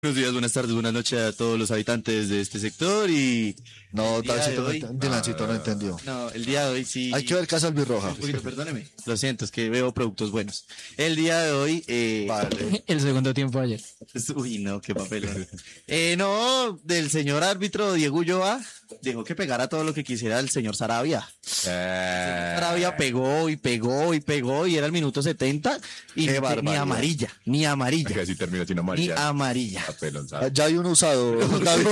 Buenos días, buenas tardes, buenas noches a todos los habitantes de este sector y... No, el día de Davidcito, hoy- Dilancito no entendió. No, el día de hoy sí... Hay que ver Casa Albirroja. Un poquito, perdóneme. Lo siento, es que veo productos buenos. El día de hoy... Vale. El segundo tiempo ayer. Uy, no, qué papel. No, del señor árbitro Diego Ulloa, dejó que pegara todo lo que quisiera el señor Sarabia. Sarabia pegó y pegó y pegó y era el minuto 70 y Qué ni barbaridad. amarilla, ni amarilla, Que así termina sin ni amarilla. amarilla. Papelón, ¿sabes? Ya hay uno usado, David.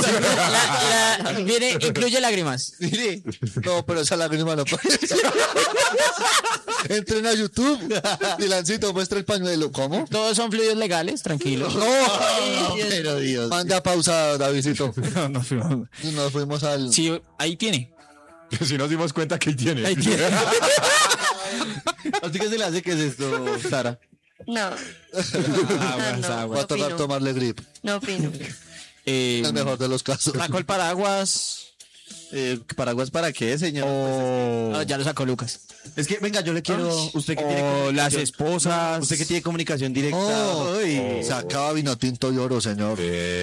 Incluye lágrimas. Mire, No, pero esa lágrima no aparece. Entren a YouTube. Dilancito, muestra el pañuelo. ¿Cómo? Todos son fluidos legales, tranquilos. No, pero Dios. manda a pausa, Davidcito. No fuimos. Nos fuimos al... Sí, ahí tiene. Si nos dimos cuenta que ahí tiene. Ahí tiene. ¿A ti qué se le hace que es esto, Sara? No, Aguas, no. aguas. Va a tocar opino. tomarle grip. no opino. El mejor de los casos. Sacó el paraguas. ¿Paraguas para qué, señor? Ah, ya lo sacó Lucas. Es que, venga, yo le quiero... Usted que tiene O las comunicación- esposas. Usted que tiene comunicación directa. Oh, Uy. sacaba vino tinto y oro, señor.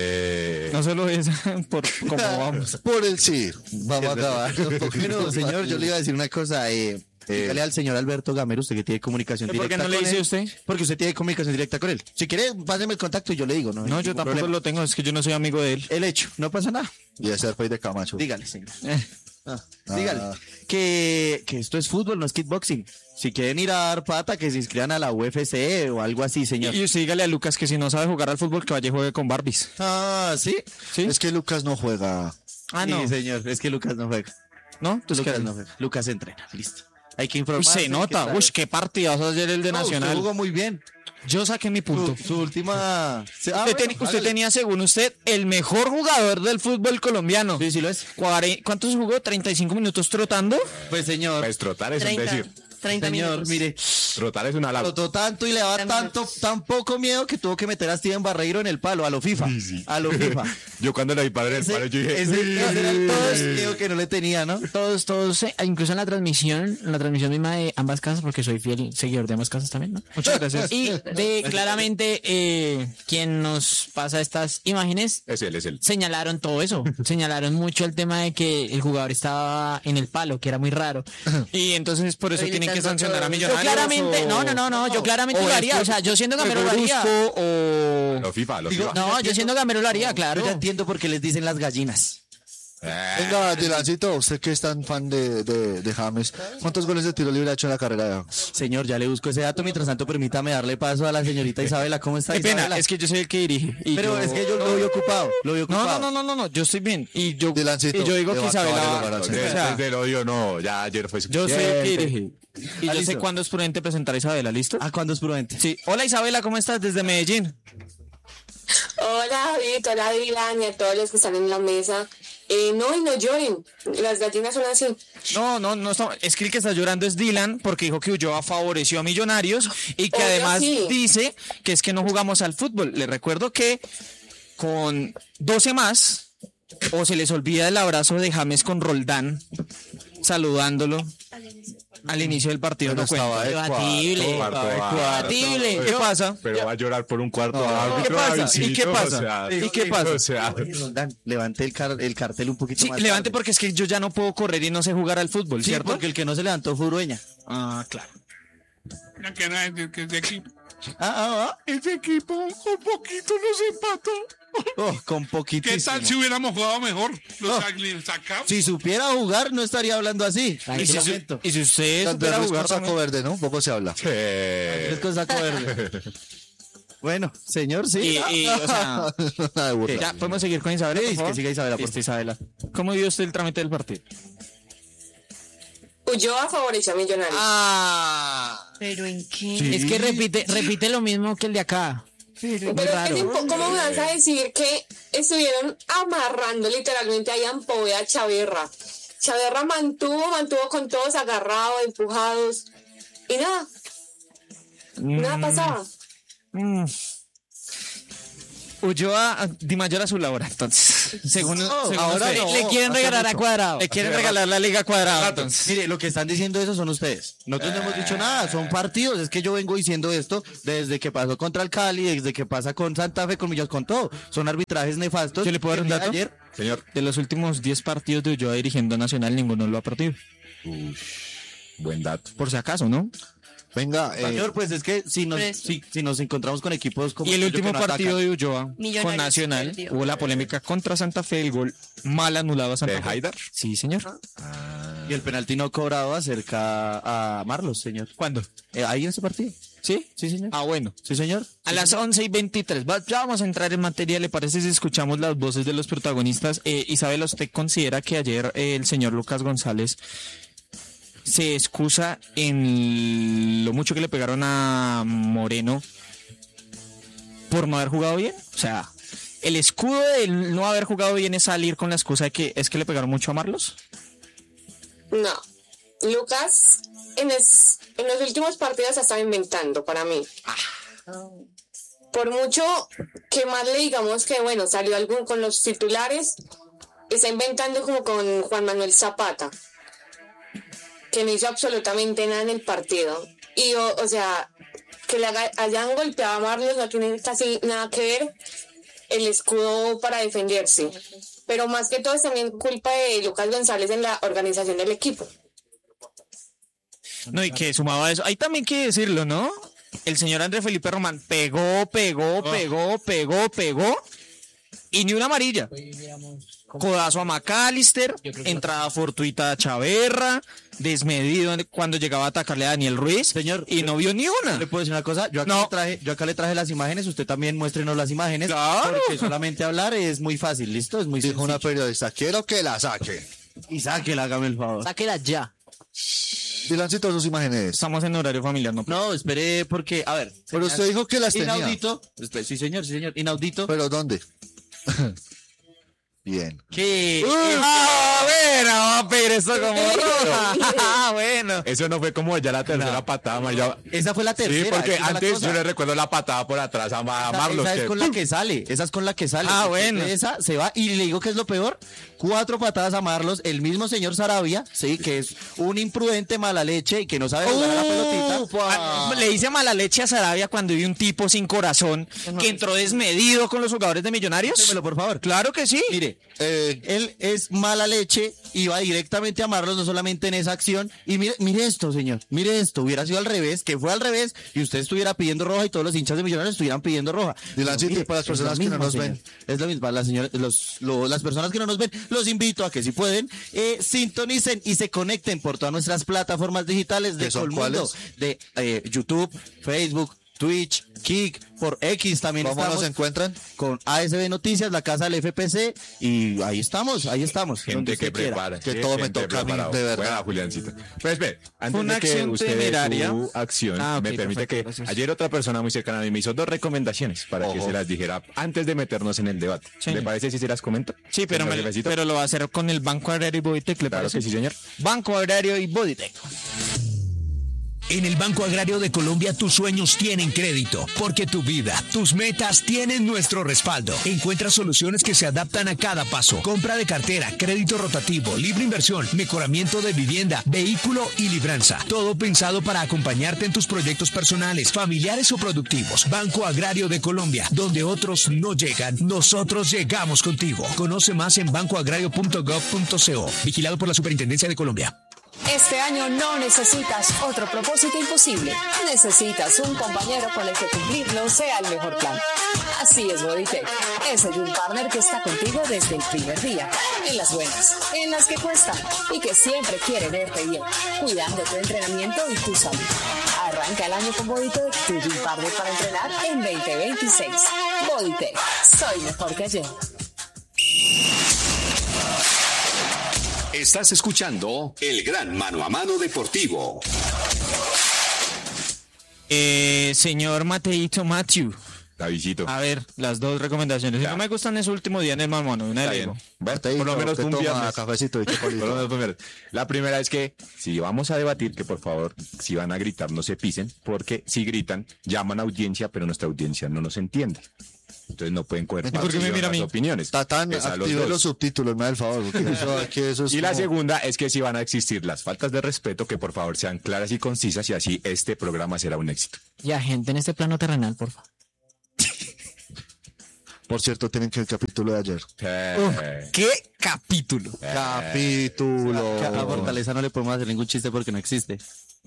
No solo es por cómo vamos. Por el sí. Vamos a acabar. Bueno, señor, yo le iba a decir una cosa. Dígale al señor Alberto Gamero, usted que tiene comunicación ¿Por directa qué no le con dice él. usted? Porque usted tiene comunicación directa con él. Si quiere, páseme el contacto y yo le digo. No, No, yo tampoco lo tengo, es que yo no soy amigo de él. El hecho, no pasa nada. Y ese Serpa y de Camacho. Dígale, señor. Ah. Dígale. Que esto es fútbol, no es kickboxing. Si quieren ir a dar pata, que se inscriban a la UFC o algo así, señor. Y usted dígale a Lucas que si no sabe jugar al fútbol, que vaya y juegue con Barbies. Ah, ¿sí? ¿Sí? Es que Lucas no juega. Ah, no. Sí, señor, es que Lucas no juega. ¿No? Entonces, Lucas ¿qué? no juega. Lucas entrena, listo. Hay que Uy, informar. se nota. Uy, qué partidazo ayer el de Nacional. jugó muy bien. Yo saqué mi punto. Su última... Usted tenía, según usted, el mejor jugador del fútbol colombiano. Sí, sí lo es. ¿Cuántos jugó? ¿35 minutos trotando? Pues, señor. Pues trotar es un 30, decir. 30 Señor, minutos. mire, Trotar es una lava. trotó tanto y le daba 30 tan poco miedo que tuvo que meter a Steven Barreiro en el palo, a lo FIFA. A lo FIFA. Yo cuando le di padre del padre, yo dije... Ese era todo el miedo que no le tenía, ¿no? Todos, incluso en la transmisión misma de ambas casas, porque soy fiel seguidor de ambas casas también, ¿no? Muchas gracias. Y claramente, quien nos pasa estas imágenes, Es él. señalaron todo eso. Señalaron mucho el tema de que el jugador estaba en el palo, que era muy raro. Y entonces por eso tienen que sancionar a Yo Millonarios. Yo claramente, no, yo claramente lo haría. O sea, yo siendo Gamero lo haría. Lo FIFA. No, yo siendo Gamero lo haría, claro. Yo ya entiendo por qué les dicen las gallinas. Venga, Dilancito, usted que es tan fan de James, ¿cuántos goles de tiro libre ha hecho en la carrera? Señor, ya le busco ese dato. Mientras tanto, permítame darle paso a la señorita Isabela. ¿Cómo está, Qué pena, Isabela? es que yo soy el que dirige. y Pero yo- es que yo lo vi ocupado. Lo vi ocupado. No, yo estoy bien. Y yo Dilancito, digo le que va a acabar el Isabela. lugar al O señor. sea, Desde el odio, no. Ya ayer fue yo soy el que dirige. Y yo sé listo. cuándo es prudente presentar a Isabela, ¿listo? ¿A cuándo es prudente? Sí. Hola Isabela, ¿cómo estás? Desde Medellín. Hola David, hola Dylan y a todos los que están en la mesa. No, y no lloren, las gallinas son así. No, es que el que está llorando es Dylan porque dijo que Ulloa favoreció a Millonarios y que Obvio, además sí. dice que es que no jugamos al fútbol. Le recuerdo que con 12 más, o se les olvida el abrazo de James con Roldán, saludándolo al inicio del partido. Pero No estaba cuenta. de Debatible. cuarto árbitro. Debatible. ¿Qué pasa? Pero va a llorar por un cuarto árbitro. ¿Qué pasa? Davidcito, ¿Y qué pasa? o sea, ¿Y qué pasa? O sea, Roldán, levante el cartel un poquito Sí, más. levante tarde. porque es que yo ya no puedo correr y no sé jugar al fútbol, Sí, ¿cierto? porque el que no se levantó fue Urueña. Ah, claro. No, que no es que es de equipo. Este equipo un poquito nos empató. Con ¿Qué poquitísimo. tal si hubiéramos jugado mejor? Los sacamos. Si supiera jugar, no estaría hablando así. Y si usted De supiera jugar saco también. verde, ¿no? Poco se habla. Es cosa verde. Bueno, señor, sí. O sea, Nada de burla. ya podemos seguir con Isabela. Sí, por favor? que siga Isabela, por Listo, Isabela. ¿Cómo dio usted el trámite del partido? Ulloa favoreció a Millonarios. ¿Pero en qué? Es que repite lo mismo que el de acá. Pero es que ¿cómo me vas a decir que estuvieron amarrando literalmente ahí a Poveda a Chaverra? Chaverra mantuvo con todos agarrados, empujados y nada pasaba. Ulloa, Di Mayor a su labor, entonces. Según ahora usted. no. Le quieren hace regalar a mucho. Cuadrado. Le quieren regalar la Liga Cuadrado, entonces. Mire, lo que están diciendo eso son ustedes. Nosotros no hemos dicho nada, son partidos. Es que yo vengo diciendo esto desde que pasó contra el Cali, desde que pasa con Santa Fe, con Millos, con todo. Son arbitrajes nefastos. ¿Yo le puedo dar un que dato? ayer, Señor. De los últimos 10 partidos de Ulloa dirigiendo Nacional, ninguno lo ha perdido. Buen dato. Por si acaso, ¿no? Venga, señor, pues es que si nos, Pero es- si nos encontramos con equipos como Y el que último no partido atacan. de Ulloa Millonarios con Nacional, perdió. hubo la polémica contra Santa Fe, el gol mal anulado a Santa ¿De Fe. Haidar? Sí, señor. Y el penalti no cobrado acerca a Marlos, señor. ¿Cuándo? Ahí en ese partido. ¿Sí? Sí, señor. Ah, bueno. Sí, señor. A las 11:23. Ya vamos a entrar en materia. ¿Le parece si escuchamos las voces de los protagonistas? Isabela, ¿usted considera que ayer el señor Lucas González se excusa en lo mucho que le pegaron a Moreno por no haber jugado bien? O sea, ¿el escudo de no haber jugado bien es salir con la excusa de que es que le pegaron mucho a Marlos? No. Lucas, en los últimos partidos se estaba inventando para mí. Por mucho que más le digamos que, bueno, salió algún con los titulares, está inventando como con Juan Manuel Zapata, que no hizo absolutamente nada en el partido. Y, o sea, que le hayan golpeado a Marlos no tiene casi nada que ver el escudo para defenderse. Pero más que todo es también culpa de Lucas González en la organización del equipo. No, y que sumado a eso, hay también que decirlo, ¿no? El señor Andrés Felipe Román pegó, y ni una amarilla. Codazo a McAllister, entrada fortuita a Chaverra, desmedido cuando llegaba a atacarle a Daniel Ruiz, Señor, y no vio ni una. ¿Le puedo decir una cosa? Yo acá le traje las imágenes, usted también muéstrenos las imágenes. Claro. Porque solamente hablar es muy fácil, ¿listo? Es muy dijo una sencillo. periodista, quiero que la saque. Y sáquela, hágame el favor. Sáquela ya. Dilancito, sus imágenes. Estamos en horario familiar, ¿no? No, espere, porque, a ver. Pero usted dijo que las tenía. Inaudito. Sí, señor, inaudito. ¿Pero dónde? Bien. Que... Bueno, vamos a pedir eso como roja. Bueno. Eso no fue como ya la tercera patada, María. Esa fue la tercera. Sí, porque esa es la antes cosa. yo le recuerdo la patada por atrás a Marlos. Esa es que- con la que sale, esa es con la que sale. Ah, bueno. Esa se va, y le digo que es lo peor, 4 patadas a Marlos, el mismo señor Sarabia, sí, que es un imprudente mala leche y que no sabe jugar a la pelotita. Le hice mala leche a Sarabia cuando vi un tipo sin corazón que entró desmedido con los jugadores de Millonarios. Démelo, por favor. Claro que sí. Mire, él es mala leche y va directamente a Marlos, no solamente en esa acción. Y mire esto, señor, mire esto, hubiera sido al revés, que fue al revés, y usted estuviera pidiendo roja y todos los hinchas de Millonarios estuvieran pidiendo roja. Dilancito, Pero, y para las es lo personas que no mismo, nos señor. ven. Es lo mismo, las personas que no nos ven, los invito a que si pueden, sintonicen y se conecten por todas nuestras plataformas digitales de ¿Que son Colmundo, de YouTube, Facebook, Twitch, Kik, por X también ¿Cómo estamos nos encuentran? con ASB Noticias, la casa del FPC, y ahí estamos. donde Gente que usted quiera. prepara. Que sí, todo me gente toca a mí, preparado. de verdad. Buena, Juliancito. Pues espere, Fue antes una de que acción usted temeraria. su acción, Ah, ok, me permite perfecto, que gracias. ayer otra persona muy cercana a mí me hizo 2 recomendaciones para que Ojo. se las dijera antes de meternos en el debate. Señor. ¿Le parece si se las comento? Sí, pero, Señor jefecito. pero lo va a hacer con el Banco Agrario y Bodytech, ¿le Claro parece? que sí, señor. Banco Agrario y Bodytech. En el Banco Agrario de Colombia tus sueños tienen crédito, porque tu vida, tus metas tienen nuestro respaldo. Encuentra soluciones que se adaptan a cada paso. Compra de cartera, crédito rotativo, libre inversión, mejoramiento de vivienda, vehículo y libranza. Todo pensado para acompañarte en tus proyectos personales, familiares o productivos. Banco Agrario de Colombia, donde otros no llegan, nosotros llegamos contigo. Conoce más en bancoagrario.gov.co. Vigilado por la Superintendencia de Colombia. Este año no necesitas otro propósito imposible. Necesitas un compañero con el que cumplirlo sea el mejor plan. Así es Bodytech. Ese Gym Partner que está contigo desde el primer día. En las buenas, en las que cuestan y que siempre quiere verte bien, cuidando tu entrenamiento y tu salud. Arranca el año con Bodytech, tu Gym Partner para entrenar en 2026. Bodytech. Soy mejor que ayer. Estás escuchando El Gran Mano a Mano Deportivo. Señor Mateito Matthew, Davidcito. A ver, las dos recomendaciones. Si no me gustan ese último día en el mamón, una Está de bien. Lego. Bueno, Te digo, por lo menos te un toma viernes. cafecito y chocolate. Por lo menos un viernes. La primera es que si vamos a debatir, que por favor, si van a gritar, no se pisen, porque si gritan, llaman a audiencia, pero nuestra audiencia no nos entiende. Entonces no pueden coger ¿Por qué me mira a mí? opiniones. Tatán, Es a los active dos. los subtítulos, me da el favor. Porque eso es Y la como- segunda es que si van a existir las faltas de respeto, que por favor sean claras y concisas y así este programa será un éxito. Ya, gente en este plano terrenal, por favor. Por cierto, tienen que el capítulo de ayer. ¿Qué capítulo? Capítulo. A Fortaleza no le podemos hacer ningún chiste porque no existe.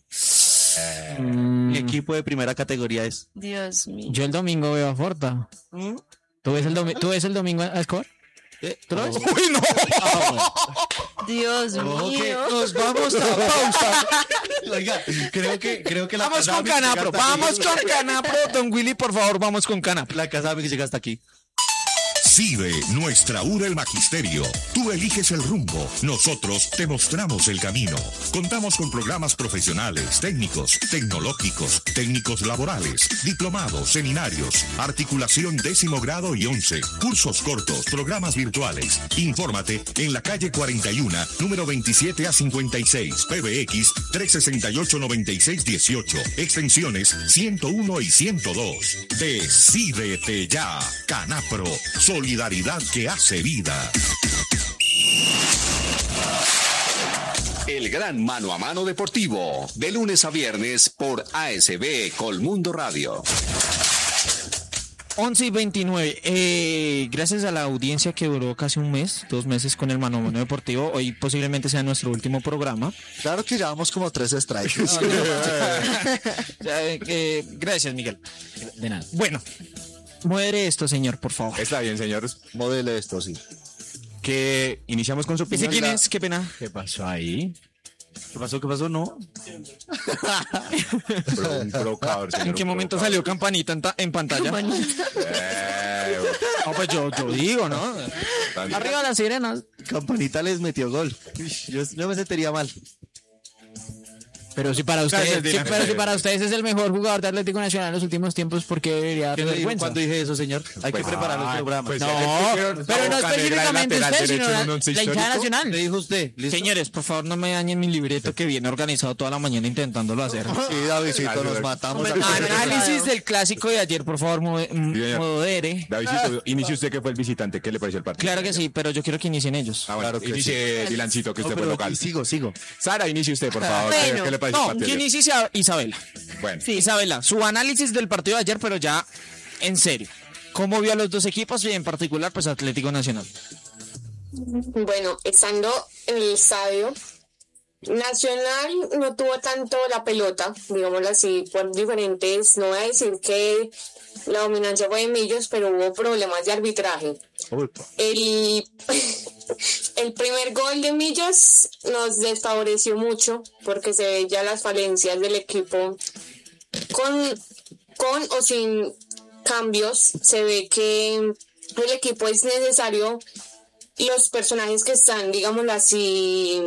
Mi equipo de primera categoría es. Dios mío. Yo el domingo veo a Forta. ¿Tú ves el domingo a Escobar? ¿Tú lo ves? ¡Uy, no! Dios mío. Nos vamos a pausa. Oiga, creo que la Vamos casa con de Mix llega Canapro, hasta aquí. vamos con Canapro. Don Willy, por favor, vamos con Canapro. La casa de Mix llega hasta aquí. CIDE, nuestra URA el Magisterio. Tú eliges el rumbo, nosotros te mostramos el camino. Contamos con programas profesionales, técnicos, tecnológicos, técnicos laborales, diplomados, seminarios, articulación 10º grado y 11, cursos cortos, programas virtuales. Infórmate en la calle 41, número 27 a 56, PBX 368-9618, extensiones 101 y 102. Decídete ya, Canapro. Solidaridad que hace vida. El gran mano a mano deportivo, de lunes a viernes por ASB Colmundo Radio. 11:29. Gracias a la audiencia que duró casi un mes, 2 meses con el Mano a Mano Deportivo, hoy posiblemente sea nuestro último programa. Claro que llevamos como 3 strikes. Gracias, Miguel. De nada. Bueno, muere esto, señor, por favor. Está bien, señores. Modele esto, sí. Que iniciamos con su ¿Ese opinión. quién es? Qué pena. ¿Qué pasó ahí? ¿Qué pasó? No. Un provocador, señor, ¿En qué un momento provocador. salió campanita en pantalla? No, pues yo digo, ¿no? Arriba las sirenas. Campanita les metió gol. Yo me sentiría mal. Pero si para ustedes, Gracias, Dylan. pero si para ustedes es el mejor jugador de Atlético Nacional en los últimos tiempos, ¿por qué debería dar ¿Qué le digo vergüenza? cuando dije eso, señor? Hay que preparar los programas. pues, No, ya le pusieron pero no Boca Negra de específicamente lateral usted, derecho sino en un once la hinchada histórico. nacional. Le dijo usted. ¿Listo? Señores, por favor, no me dañen mi libreto que viene organizado toda la mañana intentándolo hacer. Sí, Davidcito, nos matamos. Análisis del clásico de ayer, por favor, señor. modere. Davidcito, inicie usted que fue el visitante. ¿Qué le pareció el partido? Claro que sí, pero yo quiero que inicien ellos. Ah, bueno, Claro que inicie Dilancito, que No, usted fue pero local. sigo. Sara, inicie usted, por favor. Bueno. ¿Qué le pareció No, el partido? que ayer? inicie Isabela. Bueno, Sí, Isabela, su análisis del partido de ayer, pero ya en serio. ¿Cómo vio a los dos equipos y en particular, pues, Atlético Nacional? Bueno, estando en el estadio, Nacional no tuvo tanto la pelota, digámoslo así, por diferentes, no voy a decir que la dominancia fue de Millos, pero hubo problemas de arbitraje. El, el primer gol de Millos nos desfavoreció mucho porque se ve ya las falencias del equipo con o sin cambios. Se ve que el equipo es necesario, los personajes que están, digámoslo así,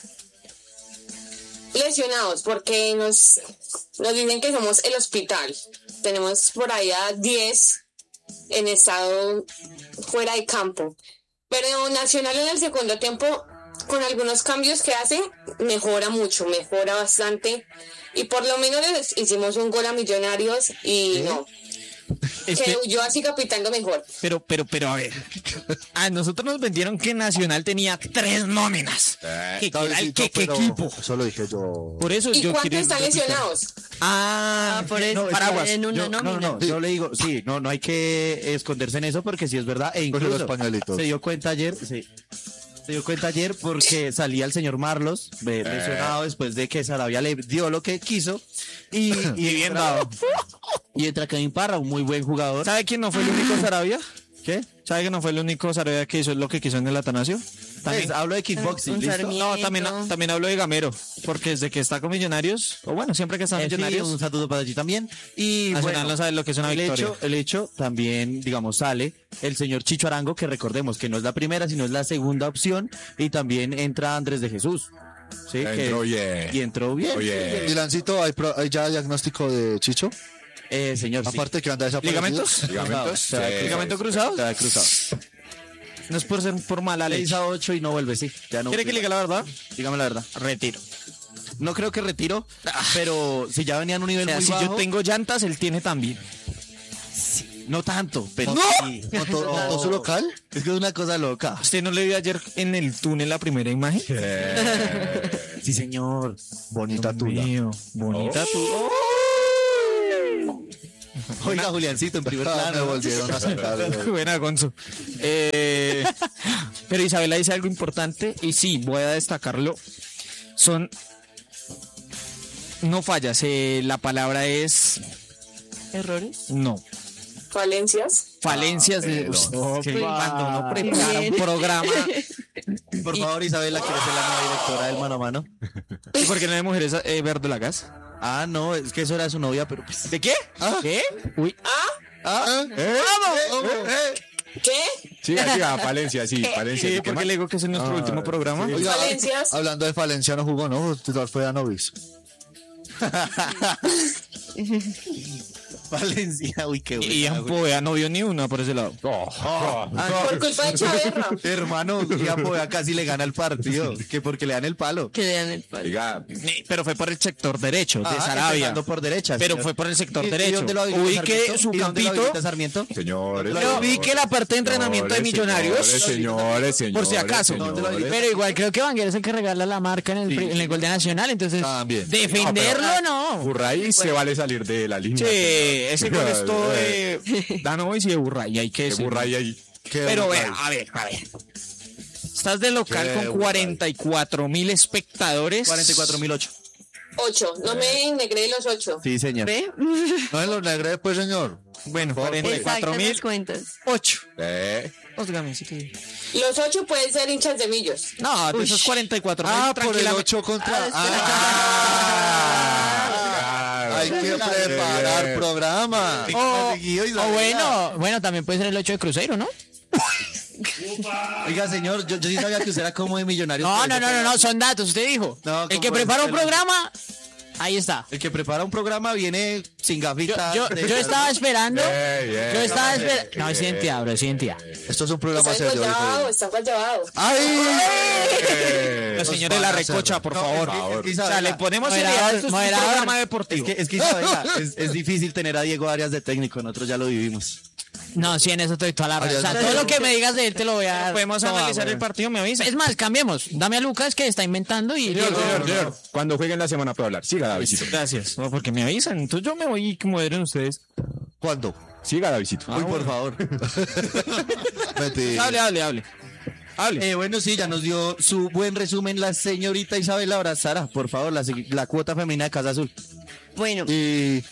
lesionados, porque nos dicen que somos el hospital. Tenemos por ahí a 10 en estado fuera de campo. Pero Nacional en el segundo tiempo, con algunos cambios que hace, mejora mucho, mejora bastante. Y por lo menos les hicimos un gol a Millonarios y no. Que yo así capitando mejor. Pero, a ver. A nosotros nos vendieron que Nacional tenía 3 nóminas. ¿Qué Davidito, pero equipo? Eso lo dije yo. Por eso ¿Y yo cuántos quiero están lesionados? Por eso, paraguas. en una nómina. No, yo le digo, sí, no hay que esconderse en eso porque sí es verdad. E Coge los incluso pañuelitos. se dio cuenta ayer, porque salía el señor Marlos lesionado después de que Sarabia le dio lo que quiso y bien dado. Y entra Kevin Parra, un muy buen jugador. ¿Sabe quién no fue el único Sarabia? ¿Qué? ¿Sabe que no fue el único Sarabia que hizo lo que quiso en el Atanasio? Pues, hablo de kickboxing, Un ¿listo? Sarmiento. No, también hablo de Gamero, porque desde que está con Millonarios, o bueno, siempre que está en Sí, Millonarios, un saludo para allí también. Y Nacional bueno, no sabe lo que es una victoria. el hecho también, digamos, sale el señor Chicho Arango, que recordemos que no es la primera, sino es la segunda opción, y también entra Andrés de Jesús. Sí, Entró bien. Y entró bien. Oye, Dilancito, ¿hay ya diagnóstico de Chicho? Señor, sí. Aparte que anda desaparecido. ¿Ligamentos? Ligamentos. ¿Ligamento cruzado? Está cruzado. No es por ser por mala Le leche. hizo 8 y no vuelve, sí. Ya no ¿Quiere que le diga la verdad? Dígame la verdad. Retiro. No creo que retiro, pero si ya venía en un nivel O sea, muy si bajo... yo tengo llantas, él tiene también. No tanto, pero sí. ¿Montó su local? Es que es una cosa loca. ¿Usted no le vio ayer en el túnel la primera imagen? Sí, señor. Bonita tula. Mío, bonita tula. Oiga, Juliancito, en primer Me plano. volvieron a sacar. Buena, Gonzo. Pero Isabela dice algo importante y sí, voy a destacarlo. No fallas, la palabra es... ¿Errores? No. Falencias. Falencias de... que cuando uno prepara un programa... Por favor, Isabela, ¿quiere ser la nueva directora del Mano a Mano? ¿Y por qué no hay mujeres verdolagas? Ah, no, es que eso era su novia, pero pues... ¿De qué? ¿Qué? Uy. ¿Qué? Siga, Falencia, sí, Falencia. Sí, ¿qué porque más? le digo que es nuestro último programa. sí. Oiga, Falencias. hablando de Falencia, no jugó, ¿no? Titular fue Anovis. Valencia, uy, qué Y buena, Ampoea no vio ni una por ese lado. Por culpa de Chaverra. Hermano, ya casi le gana el partido, que porque le dan el palo. Que le dan el palo. Diga, Pero fue por el sector derecho de Ajá, Sarabia. empezando por derecha. Pero señor. fue por el sector ¿Y derecho. dónde lo habilita Ubique Sarmiento? su ¿Y dónde lo campito. habilita Sarmiento? señores. Pero ubique la parte de entrenamiento de Millonarios. Señores. Por si acaso. señores. Pero igual creo que Vanguero es el que regala la marca en el gol de Nacional. Entonces, También. defenderlo no. Burray se vale salir de la línea. Sí, ese gol es todo de Danovis y de Burray. Hay que Que decirlo. Burray ahí. Pero vea, a ver. Estás de local Qué con 44,000 espectadores. 44.008. 8. No me negré los 8. Sí, señor. ¿Ve? No en los negres, pues, señor. Bueno, Exactas las 44,000. cuentas. 8. Eh, Los 8 pueden ser hinchas de Millos. No, de esos 44,000. Ah, por el 8 contra... Hay que preparar programa. Bueno, también puede ser el 8 de Cruzeiro, ¿no? Oiga, señor, yo sí sabía que usted era como de Millonarios. No, son datos, usted dijo. No, el que ¿cómo prepara es? un programa, ahí está. El que prepara un programa viene sin gafitas. Yo estaba esperando. Yo estaba esperando. No, es identidad, bro, es identidad. Esto es un programa Está serio. guayabado, está guayabado. Los señores de la recocha, por favor. es que O sea, le ponemos seriedad. Esto es un programa deportivo. Es que Isabela, es difícil tener a Diego Arias de técnico, nosotros ya lo vivimos. No, sí, en eso estoy toda la razón. O sea, todo lo que me digas de él te lo voy a dar. Podemos analizar el partido, me avisa. Es más, cambiemos. Dame a Lucas que está inventando y... señor. Cuando jueguen la semana puedo hablar. Siga, Davidito. Gracias. No, porque me avisan. Entonces yo me voy y como eran ustedes. ¿Cuándo? Siga, Davidito. Uy, por favor. Mentira. Hable. Bueno, sí, ya nos dio su buen resumen la señorita Isabela Brazara. Por favor, la cuota femenina de Casa Azul. Bueno, Y...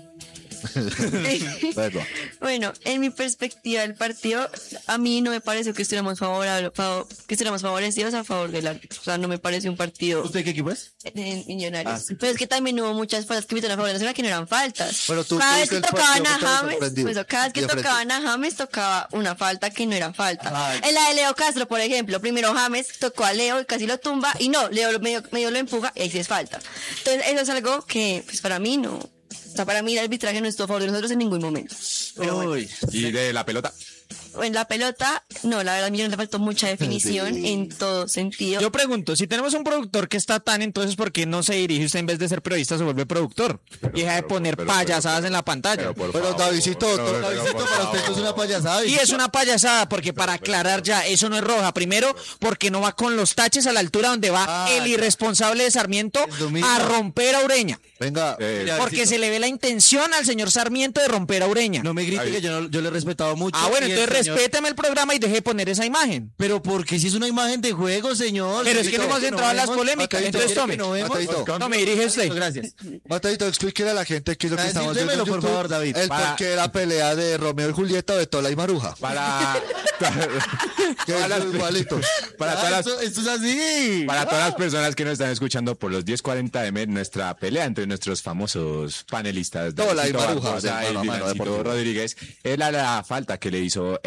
bueno, en mi perspectiva del partido, a mí no me pareció que estuviéramos favorecidos a favor del árbitro. O sea, no me parece un partido ¿Usted qué equipo es? de Millonarios. Ah, sí. Pero es que también hubo muchas faltas que invitaron a favor de Nacional que no eran faltas. Pero tú cada vez viste que el tocaban partido, a ¿qué te James, sorprendió? pues, cada vez que De frente. tocaban a James tocaba una falta que no era falta. Ay. En la de Leo Castro, por ejemplo, primero James tocó a Leo y casi lo tumba y no, Leo medio lo empuja y ahí sí es falta. Entonces eso es algo que pues para mí no. O sea, para mí el arbitraje no estuvo a favor de nosotros en ningún momento. Pero bueno. Uy. Y de la pelota. En la pelota, no, la verdad a mí le faltó mucha definición en todo sentido. Yo pregunto, si tenemos un productor que está tan, entonces ¿por qué no se dirige usted en vez de ser periodista se vuelve productor? Y deja de poner payasadas en la pantalla. Pero Davidito, Davidito, para usted esto es una payasada. Y es una payasada, porque para aclarar ya, eso no es roja. Primero, porque no va con los taches a la altura donde va el irresponsable de Sarmiento El domingo. a romper a Ureña. venga. Porque se le ve la intención al señor Sarmiento de romper a Ureña. No me grite que yo le he respetado mucho. Ah, bueno, Y el entonces señor- respéteme el programa y deje de poner esa imagen. Pero porque si es una imagen de juego, señor. Pero es que no hemos entrado a las vemos. polémicas, Matadito, entonces ¿quiere que tome. no vemos? Matadito. No me dirige usted. Gracias. Matadito, explíquele a la gente qué es lo que Ah, estamos sí, viendo en démelo, por YouTube. favor, David. El porqué de la pelea de Romeo y Julieta o de Tola y Maruja. Para, Que son igualitos. para todas las... Esto es así. Para todas las personas que nos están escuchando por los 10:40 nuestra pelea entre nuestros famosos panelistas Tola y Davidito Maruja, Barbosa del y Mano a Mano Dilancito Deportivo. Rodríguez, era la falta que le hizo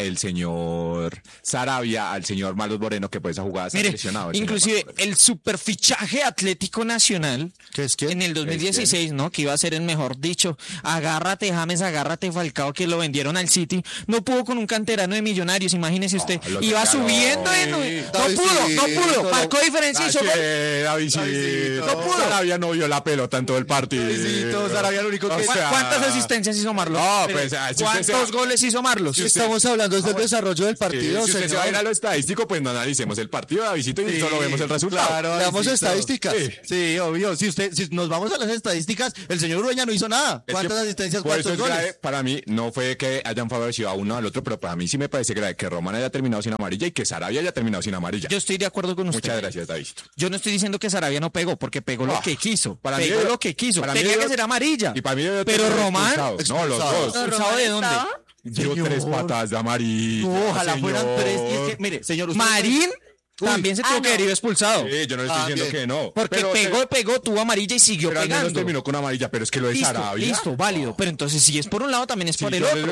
el señor Sarabia al señor Marlos Moreno, que por esa jugada se ha Mire, lesionado. inclusive el superfichaje Atlético Nacional ¿Qué es quién? en el 2016, ¿no? Que iba a ser el mejor dicho. Agárrate James, agárrate Falcao, que lo vendieron al City. No pudo con un canterano de Millonarios, imagínese usted. lo Iba sacaron. subiendo de no pudo. Marcó diferencia y hizo gol. Davidcito. No pudo. Sarabia no vio la pelota en todo el partido. Sarabia lo único que... ¿Cuántas asistencias hizo Marlos? No, pues, si usted ¿Cuántos goles hizo Marlos? Estamos hablando del desarrollo del partido, si usted se va a ir a señor. lo estadístico, pues no analicemos el partido, Davidcito, y solo vemos el resultado. Claro, Veamos Davidcito. estadísticas. Sí, obvio. Si nos vamos a las estadísticas, el señor Urueña no hizo nada. Es ¿Cuántas que asistencias, por eso cuántos es goles? grave, para mí no fue que hayan favorecido a uno al otro, pero para mí sí me parece grave que Román haya terminado sin amarilla y que Sarabia haya terminado sin amarilla. Yo estoy de acuerdo con usted. Muchas gracias, Davidito. Yo no estoy diciendo que Sarabia no pegó, porque pegó lo que quiso. para mí Pegó debió- lo que quiso. para mí Tenía debió- que ser amarilla. Y para mí debió Pero tener Román, expulsados. No, los dos. ¿Expulsado de dónde? Dio 3 patadas de amarilla. No, ojalá señor. fueran 3. Y es que, mire, señor, usted... Marín también se tuvo que haber ido expulsado. Sí, yo no le estoy diciendo que no. Porque pegó, tuvo amarilla y siguió pero al menos pegando. terminó con amarilla, pero es que lo de Listo, Sarabia. listo, válido. Pero entonces si es por un lado, también es Sí, por el yo otro.